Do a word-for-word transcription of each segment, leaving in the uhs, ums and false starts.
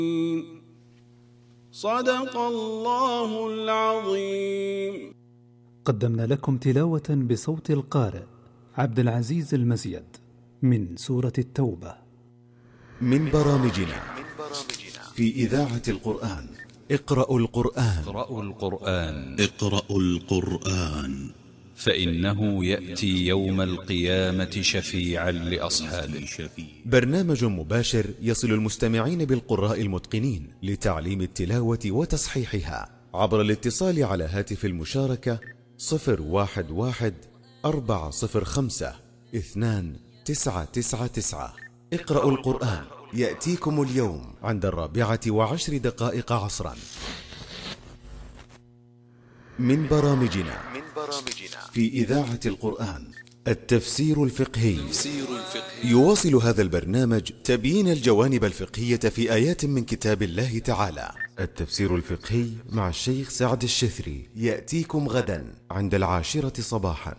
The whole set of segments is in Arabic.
صدق الله العظيم. قدمنا لكم تلاوة بصوت القارئ عبد العزيز المزيد من سورة التوبة. من برامجنا في إذاعة القرآن. اقرأوا القرآن. اقرأوا القرآن. اقرأوا القرآن فإنه يأتي يوم القيامة شفيعا لأصحابه. برنامج مباشر يصل المستمعين بالقراء المتقنين لتعليم التلاوة وتصحيحها عبر الاتصال على هاتف المشاركة صفر واحد واحد أربعة صفر خمسة اثنان تسعة تسعة تسعة. اقرأوا القرآن يأتيكم اليوم عند الرابعة وعشر دقائق عصرا. من برامجنا في إذاعة القرآن التفسير الفقهي. يواصل هذا البرنامج تبيين الجوانب الفقهية في آيات من كتاب الله تعالى. التفسير الفقهي مع الشيخ سعد الشثري يأتيكم غدا عند العاشرة صباحا.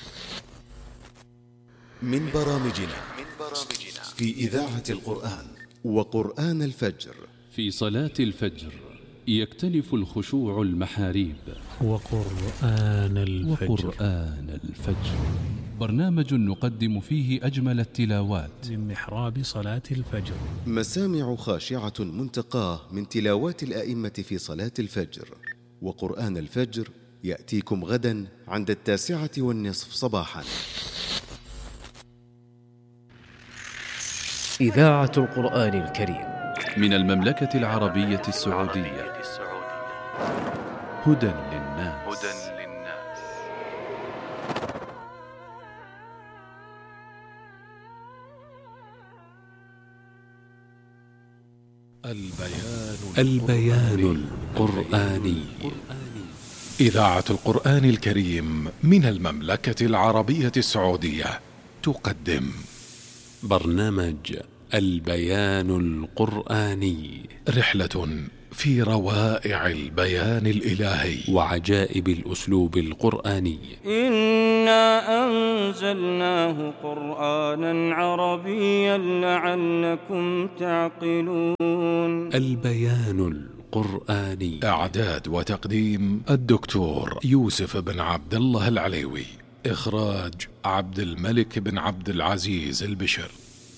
من برامجنا في إذاعة القرآن وقرآن الفجر. في صلاة الفجر يكتنف الخشوع المحاريب. وقرآن الفجر. وقرآن الفجر برنامج نقدم فيه أجمل التلاوات من محراب صلاة الفجر. مسامع خاشعة منتقاه من تلاوات الآئمة في صلاة الفجر. وقرآن الفجر يأتيكم غدا عند التاسعة والنصف صباحا. إذاعة القرآن الكريم من المملكة العربية السعودية. هدى للناس. البيان البيان القرآني. إذاعة القرآن الكريم من المملكة العربية السعودية تقدم برنامج البيان القرآني، رحلة في روائع البيان الإلهي وعجائب الأسلوب القرآني. إنا أنزلناه قرآنا عربيا لعلكم تعقلون. البيان القرآني. إعداد وتقديم الدكتور يوسف بن عبد الله العليوي. إخراج عبد الملك بن عبد العزيز البشر.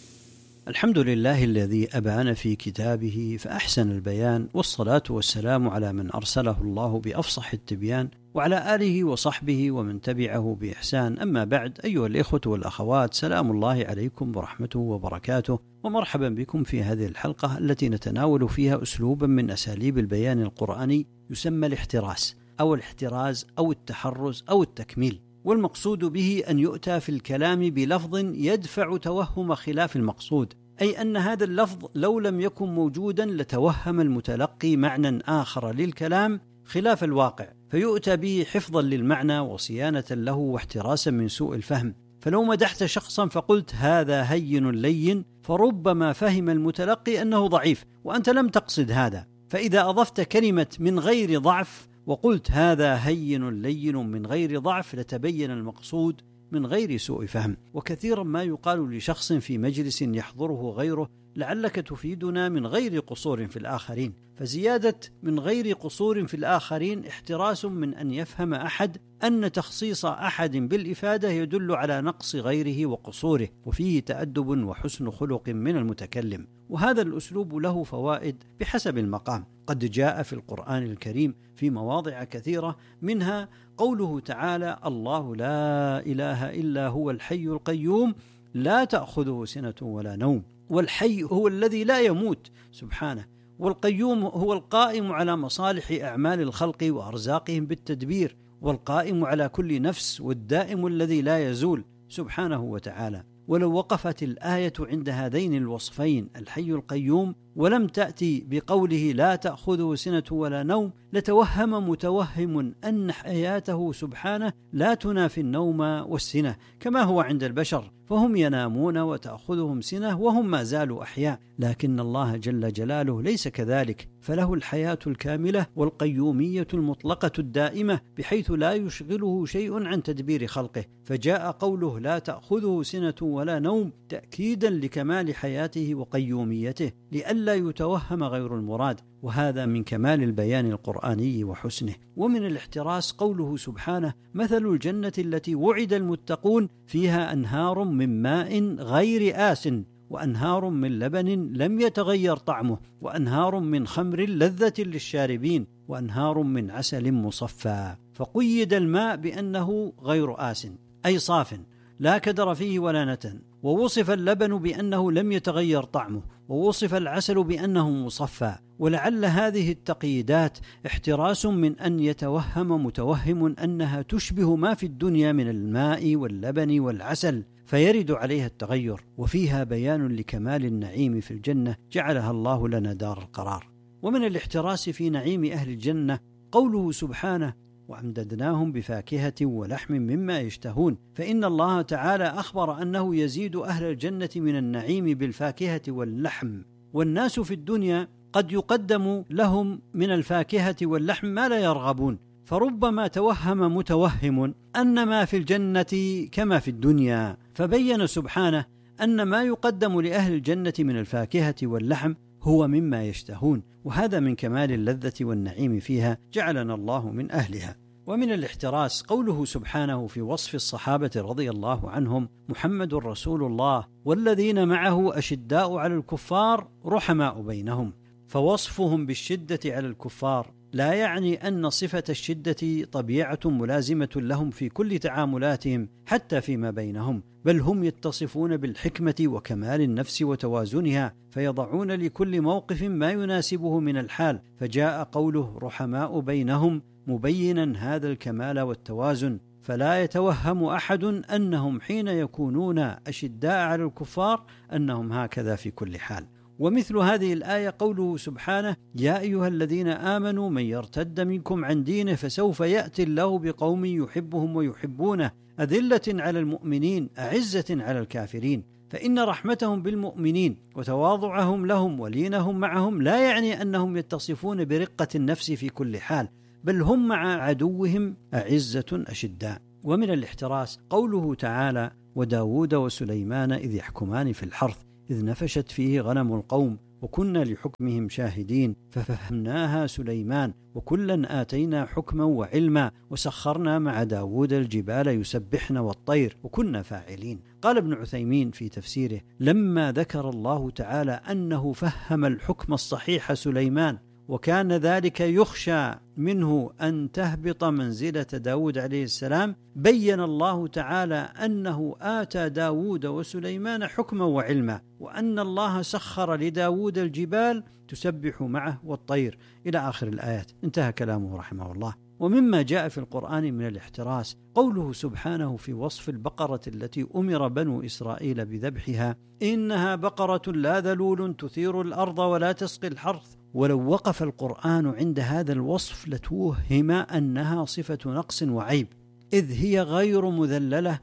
الحمد لله الذي أبان في كتابه فأحسن البيان، والصلاة والسلام على من أرسله الله بأفصح التبيان، وعلى آله وصحبه ومن تبعه بإحسان. أما بعد، أيها الإخوة والأخوات، سلام الله عليكم ورحمته وبركاته، ومرحبا بكم في هذه الحلقة التي نتناول فيها أسلوبا من أساليب البيان القرآني يسمى الاحتراس أو الاحتراز أو التحرز أو التكميل، والمقصود به أن يؤتى في الكلام بلفظ يدفع توهم خلاف المقصود، أي أن هذا اللفظ لو لم يكن موجودا لتوهم المتلقي معنى آخر للكلام خلاف الواقع، فيؤتى به حفظا للمعنى وصيانة له واحتراسا من سوء الفهم. فلو مدحت شخصا فقلت هذا هين لين، فربما فهم المتلقي أنه ضعيف وأنت لم تقصد هذا. فإذا أضفت كلمة من غير ضعف وقلت هذا هين لين من غير ضعف، لتبين المقصود من غير سوء فهم. وكثيرا ما يقال لشخص في مجلس يحضره غيره لعلك تفيدنا من غير قصور في الآخرين، فزيادة من غير قصور في الآخرين احتراس من أن يفهم أحد أن تخصيص أحد بالإفادة يدل على نقص غيره وقصوره، وفيه تأدب وحسن خلق من المتكلم. وهذا الأسلوب له فوائد بحسب المقام، قد جاء في القرآن الكريم في مواضع كثيرة، منها قوله تعالى: الله لا إله إلا هو الحي القيوم لا تأخذه سنة ولا نوم. والحي هو الذي لا يموت سبحانه، والقيوم هو القائم على مصالح أعمال الخلق وأرزاقهم بالتدبير، والقائم على كل نفس، والدائم الذي لا يزول سبحانه وتعالى. ولو وقفت الآية عند هذين الوصفين الحي القيوم ولم تأتي بقوله لا تأخذه سنة ولا نوم، لتوهم متوهم أن حياته سبحانه لا تنافي النوم والسنة كما هو عند البشر، فهم ينامون وتأخذهم سنة وهم ما زالوا أحياء، لكن الله جل جلاله ليس كذلك، فله الحياة الكاملة والقيومية المطلقة الدائمة بحيث لا يشغله شيء عن تدبير خلقه. فجاء قوله لا تأخذه سنة ولا نوم تأكيدا لكمال حياته وقيوميته، لئلا لئلا يتوهم غير المراد، وهذا من كمال البيان القرآني وحسنه. ومن الاحتراس قوله سبحانه: مثل الجنة التي وعد المتقون فيها أنهار من ماء غير آس وأنهار من لبن لم يتغير طعمه وأنهار من خمر لذة للشاربين وأنهار من عسل مصفى. فقيد الماء بأنه غير آس أي صاف لا كدر فيه ولا نتن، ووصف اللبن بأنه لم يتغير طعمه، ووصف العسل بأنه مصفى. ولعل هذه التقييدات احتراس من أن يتوهم متوهم أنها تشبه ما في الدنيا من الماء واللبن والعسل فيرد عليها التغير، وفيها بيان لكمال النعيم في الجنة جعلها الله لنا دار القرار. ومن الاحتراس في نعيم أهل الجنة قوله سبحانه: وأمددناهم بفاكهة ولحم مما يشتهون، فإن الله تعالى أخبر أنه يزيد أهل الجنة من النعيم بالفاكهة واللحم. والناس في الدنيا قد يقدم لهم من الفاكهة واللحم ما لا يرغبون، فربما توهم متوهم أن ما في الجنة كما في الدنيا، فبين سبحانه أن ما يقدم لأهل الجنة من الفاكهة واللحم هو مما يشتهون، وهذا من كمال اللذة والنعيم فيها جعلنا الله من أهلها. ومن الاحتراس قوله سبحانه في وصف الصحابة رضي الله عنهم: محمد رسول الله والذين معه أشداء على الكفار رحماء بينهم. فوصفهم بالشدة على الكفار لا يعني أن صفة الشدة طبيعة ملازمة لهم في كل تعاملاتهم حتى فيما بينهم، بل هم يتصفون بالحكمة وكمال النفس وتوازنها، فيضعون لكل موقف ما يناسبه من الحال، فجاء قوله رحماء بينهم مبينا هذا الكمال والتوازن، فلا يتوهم أحد أنهم حين يكونون أشداء على الكفار أنهم هكذا في كل حال. ومثل هذه الآية قوله سبحانه: يا أيها الذين آمنوا من يرتد منكم عن دينه فسوف يأتي الله بقوم يحبهم ويحبونه أذلة على المؤمنين أعزة على الكافرين. فإن رحمتهم بالمؤمنين وتواضعهم لهم ولينهم معهم لا يعني أنهم يتصفون برقة النفس في كل حال، بل هم مع عدوهم أعزة أشداء. ومن الاحتراس قوله تعالى: وداود وسليمان إذ يحكمان في الحرث إذ نفشت فيه غنم القوم وكنا لحكمهم شاهدين ففهمناها سليمان وكلا آتينا حكما وعلما وسخرنا مع داود الجبال يسبحن والطير وكنا فاعلين. قال ابن عثيمين في تفسيره: لما ذكر الله تعالى أنه فهم الحكم الصحيح سليمان وكان ذلك يخشى منه أن تهبط منزلة داود عليه السلام، بين الله تعالى أنه آتى داود وسليمان حكما وعلما، وأن الله سخر لداود الجبال تسبح معه والطير إلى آخر الآيات. انتهى كلامه رحمه الله. ومما جاء في القرآن من الاحتراس قوله سبحانه في وصف البقرة التي أمر بنو إسرائيل بذبحها: إنها بقرة لا ذلول تثير الأرض ولا تسقي الحرث. ولو وقف القرآن عند هذا الوصف لتوهم أنها صفة نقص وعيب، إذ هي غير مذللة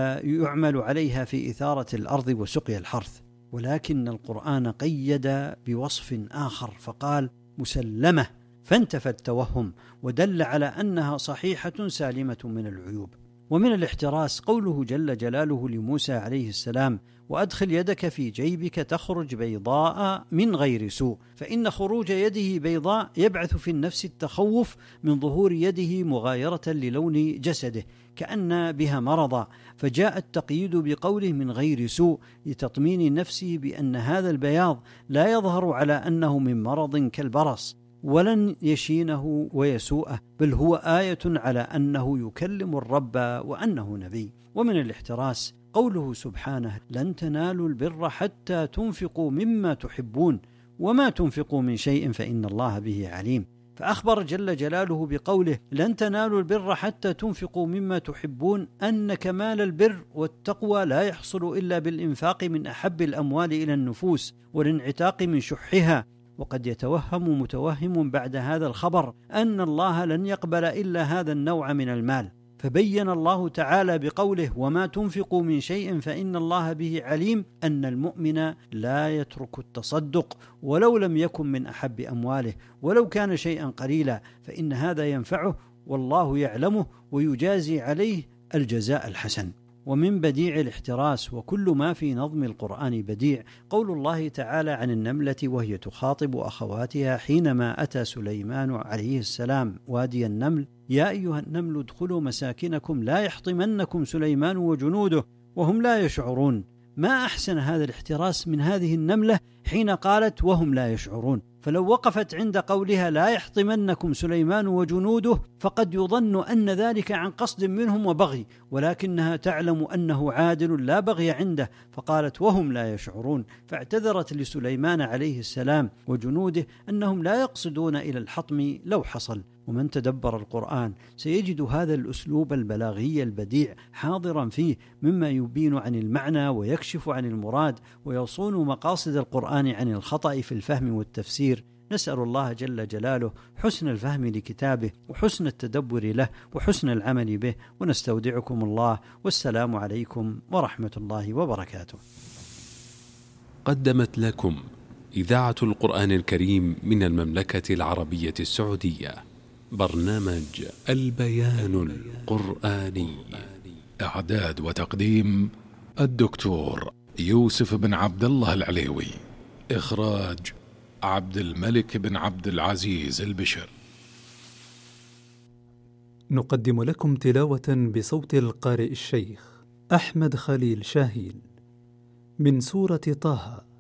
فيعمل عليها في إثارة الأرض وسقي الحرث، ولكن القرآن قيد بوصف آخر فقال مسلمة، فانتفى التوهم ودل على أنها صحيحة سالمة من العيوب. ومن الاحتراس قوله جل جلاله لموسى عليه السلام: وأدخل يدك في جيبك تخرج بيضاء من غير سوء، فإن خروج يده بيضاء يبعث في النفس التخوف من ظهور يده مغايرة للون جسده كأن بها مرضا، فجاء التقييد بقوله من غير سوء لتطمين نفسه بأن هذا البياض لا يظهر على أنه من مرض كالبرص ولن يشينه ويسوءه، بل هو آية على أنه يكلم الرب وأنه نبي. ومن الاحتراس قوله سبحانه: لن تنالوا البر حتى تنفقوا مما تحبون وما تنفقوا من شيء فإن الله به عليم. فأخبر جل جلاله بقوله: لن تنالوا البر حتى تنفقوا مما تحبون أن كمال البر والتقوى لا يحصل إلا بالإنفاق من أحب الأموال إلى النفوس والانعتاق من شحها. وقد يتوهم متوهم بعد هذا الخبر أن الله لن يقبل إلا هذا النوع من المال، فبين الله تعالى بقوله: وما تنفقوا من شيء فإن الله به عليم أن المؤمن لا يترك التصدق ولو لم يكن من أحب أمواله ولو كان شيئا قليلا، فإن هذا ينفعه والله يعلمه ويجازي عليه الجزاء الحسن. ومن بديع الاحتراس، وكل ما في نظم القرآن بديع قول الله تعالى عن النملة وهي تخاطب أخواتها حينما أتى سليمان عليه السلام وادي النمل: يا أيها النمل ادخلوا مساكنكم لا يحطمنكم سليمان وجنوده وهم لا يشعرون. ما أحسن هذا الاحتراس من هذه النملة حين قالت وهم لا يشعرون، فلو وقفت عند قولها لا يحطمنكم سليمان وجنوده فقد يظن أن ذلك عن قصد منهم وبغي، ولكنها تعلم أنه عادل لا بغي عنده، فقالت وهم لا يشعرون، فاعتذرت لسليمان عليه السلام وجنوده أنهم لا يقصدون إلى الحطم لو حصل. ومن تدبر القرآن سيجد هذا الأسلوب البلاغي البديع حاضرا فيه، مما يبين عن المعنى ويكشف عن المراد ويصون مقاصد القرآن عن الخطأ في الفهم والتفسير. نسأل الله جل جلاله حسن الفهم لكتابه وحسن التدبر له وحسن العمل به، ونستودعكم الله، والسلام عليكم ورحمة الله وبركاته. قدمت لكم إذاعة القرآن الكريم من المملكة العربية السعودية برنامج البيان القرآني. إعداد وتقديم الدكتور يوسف بن عبد الله العليوي. إخراج عبد الملك بن عبد العزيز البشر. نقدم لكم تلاوة بصوت القارئ الشيخ أحمد خليل شاهين من سورة طه